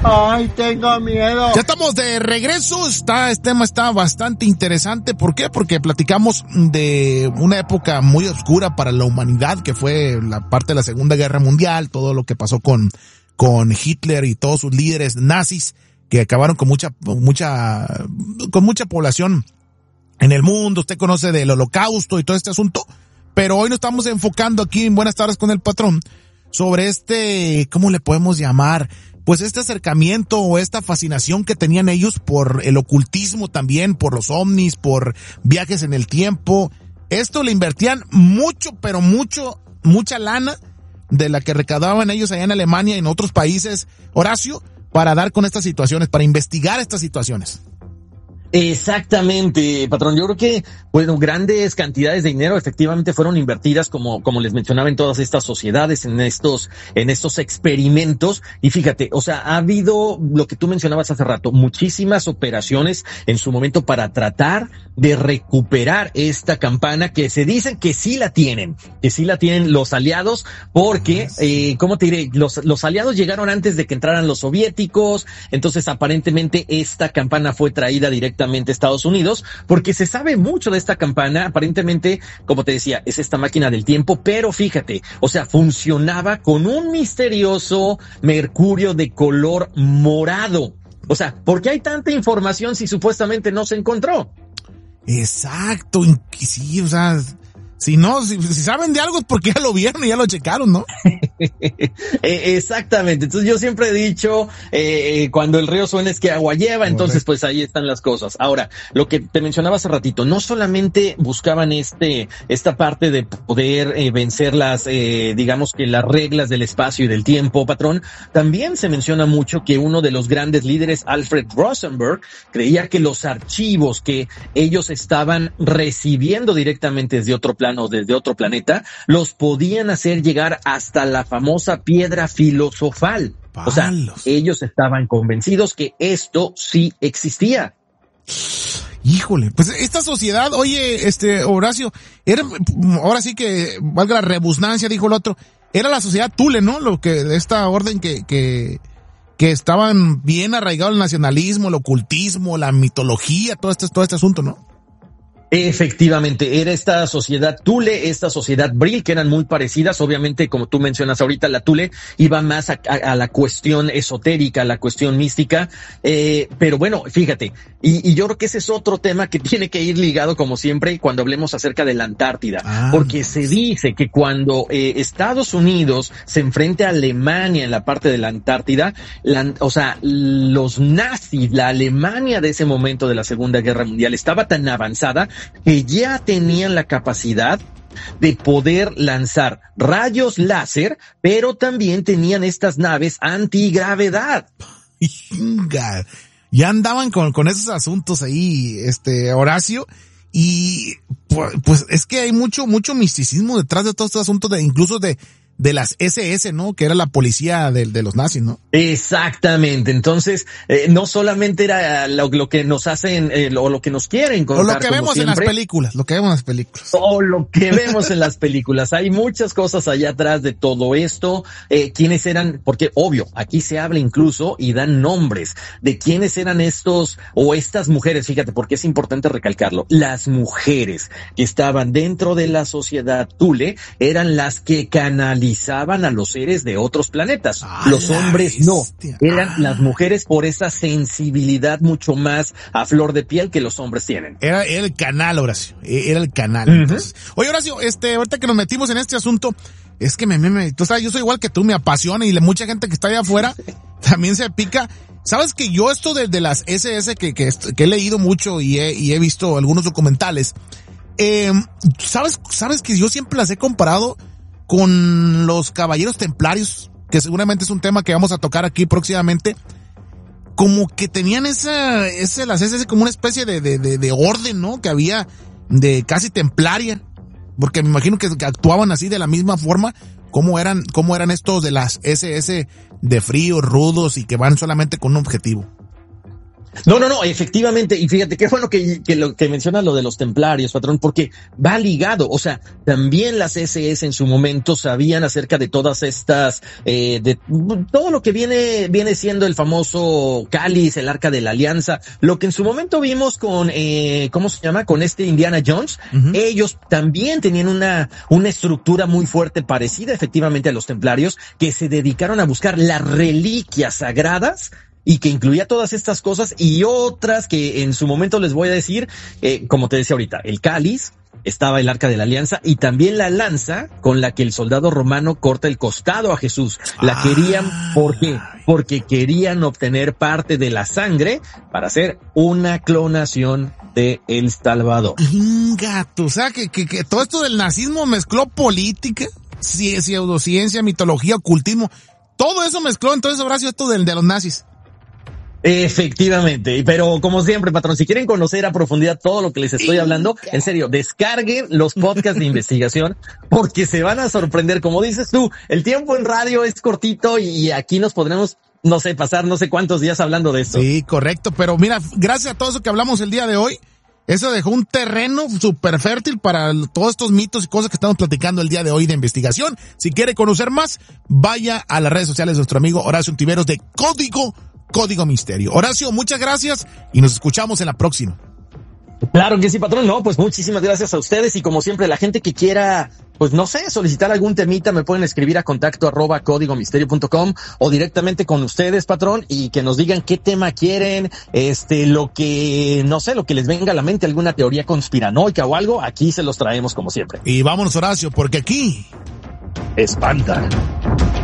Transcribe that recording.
Ay, tengo miedo. Ya estamos de regreso. Este tema está bastante interesante. ¿Por qué? Porque platicamos de una época muy oscura para la humanidad, que fue la parte de la Segunda Guerra Mundial, todo lo que pasó con Hitler y todos sus líderes nazis que acabaron con mucha población en el mundo. Usted conoce del Holocausto y todo este asunto, pero hoy nos estamos enfocando aquí en Buenas Tardes con el Patrón sobre ¿cómo le podemos llamar? Pues este acercamiento o esta fascinación que tenían ellos por el ocultismo también, por los ovnis, por viajes en el tiempo. Esto le invertían mucho, pero mucha lana de la que recaudaban ellos allá en Alemania y en otros países, Horacio, para dar con estas situaciones, para investigar estas situaciones. Exactamente, patrón. Yo creo que, bueno, grandes cantidades de dinero efectivamente fueron invertidas, como les mencionaba, en todas estas sociedades, en estos experimentos. Y fíjate, o sea, ha habido lo que tú mencionabas hace rato, muchísimas operaciones en su momento para tratar de recuperar esta campana que se dicen que sí la tienen los aliados, porque, ¿cómo te diré? Los aliados llegaron antes de que entraran los soviéticos. Entonces, aparentemente, esta campana fue traída directamente a Estados Unidos, porque se sabe mucho de esta campana. Aparentemente, como te decía, es esta máquina del tiempo, pero fíjate, o sea, funcionaba con un misterioso mercurio de color morado. O sea, ¿por qué hay tanta información si supuestamente no se encontró? Exacto, sí, o sea, si saben de algo es porque ya lo vieron y ya lo checaron, ¿no? Exactamente. Entonces yo siempre he dicho, cuando el río suena es que agua lleva. Entonces pues ahí están las cosas. Ahora, lo que te mencionaba hace ratito, no solamente buscaban esta parte de poder vencer digamos que las reglas del espacio y del tiempo, patrón. También se menciona mucho que uno de los grandes líderes, Alfred Rosenberg, creía que los archivos que ellos estaban recibiendo directamente desde otro plano, desde otro planeta, los podían hacer llegar hasta la famosa piedra filosofal. O sea, ellos estaban convencidos que esto sí existía. Híjole, pues esta sociedad, oye, Horacio, ahora sí que valga la redundancia, dijo el otro, era la sociedad Thule, ¿no? Lo que de esta orden que estaban bien arraigados el nacionalismo, el ocultismo, la mitología, todo este asunto, ¿no? Efectivamente, era esta sociedad Thule, esta sociedad Brill, que eran muy parecidas. Obviamente, como tú mencionas ahorita, la Thule iba más a la cuestión esotérica, a la cuestión mística, pero bueno, fíjate, y yo creo que ese es otro tema que tiene que ir ligado, como siempre, cuando hablemos acerca de la Antártida, porque se dice que cuando Estados Unidos se enfrenta a Alemania en la parte de la Antártida, o sea, los nazis, la Alemania de ese momento de la Segunda Guerra Mundial estaba tan avanzada que ya tenían la capacidad de poder lanzar rayos láser, pero también tenían estas naves antigravedad. Ya andaban con esos asuntos ahí, Horacio, y pues es que hay mucho misticismo detrás de todos estos asuntos, incluso de las SS, ¿no? Que era la policía de los nazis, ¿no? Exactamente. Entonces, no solamente era lo que nos hacen, o lo que nos quieren contar. O lo que vemos en las películas, O lo que vemos en las películas. Hay muchas cosas allá atrás de todo esto. ¿Quiénes eran? Porque, obvio, aquí se habla incluso y dan nombres de quiénes eran estos o estas mujeres. Fíjate, porque es importante recalcarlo. Las mujeres que estaban dentro de la sociedad Thule eran las que canalizaban a los seres de otros planetas. Los hombres no. Eran las mujeres por esa sensibilidad mucho más a flor de piel que los hombres tienen. Era el canal, Horacio. Era el canal. Entonces. Oye, Horacio, ahorita que nos metimos en este asunto, es que tú sabes, yo soy igual que tú, me apasiona, y mucha gente que está allá afuera también se pica. Sabes que yo esto de las SS que he leído mucho y he visto algunos documentales, sabes que yo siempre las he comparado con los caballeros templarios, que seguramente es un tema que vamos a tocar aquí próximamente, como que tenían las SS como una especie de orden, ¿no? Que había de casi templaria, porque me imagino que actuaban así de la misma forma. ¿Cómo eran estos de las SS de fríos, rudos y que van solamente con un objetivo? No, efectivamente, y fíjate qué bueno que lo que mencionas lo de los templarios, patrón, porque va ligado, o sea, también las SS en su momento sabían acerca de todas estas, de todo lo que viene siendo el famoso cáliz, el Arca de la Alianza, lo que en su momento vimos con, ¿cómo se llama? Con Indiana Jones. Uh-huh. Ellos también tenían una estructura muy fuerte parecida efectivamente a los templarios, que se dedicaron a buscar las reliquias sagradas y que incluía todas estas cosas y otras que en su momento les voy a decir, como te decía ahorita, el cáliz, estaba el Arca de la Alianza y también la lanza con la que el soldado romano corta el costado a Jesús. La querían, ¿por qué? Porque querían obtener parte de la sangre para hacer una clonación de El Salvador. Gato, o sea, que todo esto del nazismo mezcló política, pseudociencia, mitología, ocultismo, todo eso mezcló, entonces habrá sido esto de los nazis. Efectivamente, pero como siempre, patrón, si quieren conocer a profundidad todo lo que les estoy hablando, en serio, descarguen los podcasts de investigación porque se van a sorprender. Como dices tú, el tiempo en radio es cortito y aquí nos podremos, no sé, pasar no sé cuántos días hablando de esto. Sí, correcto, pero mira, gracias a todo eso que hablamos el día de hoy, eso dejó un terreno súper fértil para todos estos mitos y cosas que estamos platicando el día de hoy de investigación. Si quiere conocer más, vaya a las redes sociales de nuestro amigo Horacio Ontiveros de Código Misterio. Horacio, muchas gracias y nos escuchamos en la próxima. Claro que sí, patrón. No, pues muchísimas gracias a ustedes y como siempre la gente que quiera, pues no sé, solicitar algún temita, me pueden escribir a contacto@códigomisterio.com o directamente con ustedes, patrón, y que nos digan qué tema quieren, lo que, no sé, lo que les venga a la mente, alguna teoría conspiranoica o algo, aquí se los traemos como siempre. Y vámonos, Horacio, porque aquí espantan.